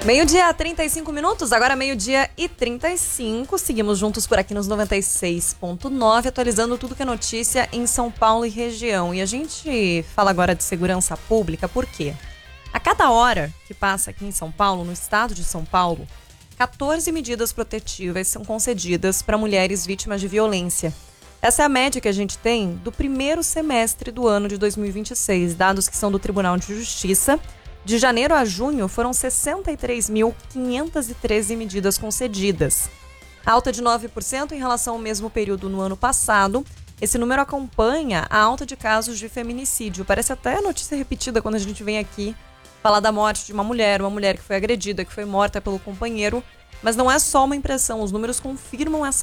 Meio-dia, 35 minutos, agora meio-dia e 35. Seguimos juntos por aqui nos 96.9, atualizando tudo que é notícia em São Paulo e região. E a gente fala agora de segurança pública, por quê? A cada hora que passa aqui em São Paulo, no estado de São Paulo, 14 medidas protetivas são concedidas para mulheres vítimas de violência. Essa é a média que a gente tem do primeiro semestre do ano de 2026, dados que são do Tribunal de Justiça. De janeiro a junho, foram 63.513 medidas concedidas. Alta de 9% em relação ao mesmo período no ano passado. Esse número acompanha a alta de casos de feminicídio. Parece até notícia repetida quando a gente vem aqui falar da morte de uma mulher que foi agredida, que foi morta pelo companheiro. Mas não é só uma impressão, os números confirmam essa